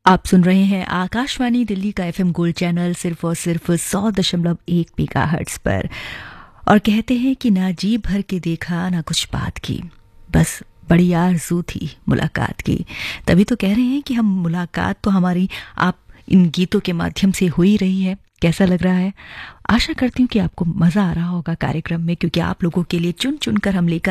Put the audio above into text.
आप सुन रहे हैं आकाशवाणी दिल्ली का एफएम गोल्ड चैनल सिर्फ और सिर्फ 100.1 मेगाहर्ट्ज पर। और कहते हैं कि ना जी भर के देखा ना कुछ बात की, बस बड़ी आरज़ू थी मुलाकात की। तभी तो कह रहे हैं कि हम मुलाकात तो हमारी आप इन गीतों के माध्यम से हो ही रही है। कैसा लग रहा है? आशा करती हूँ कि आपको मज़ा आ रहा होगा कार्यक्रम में, क्योंकि आप लोगों के लिए चुन चुन कर हम लेकर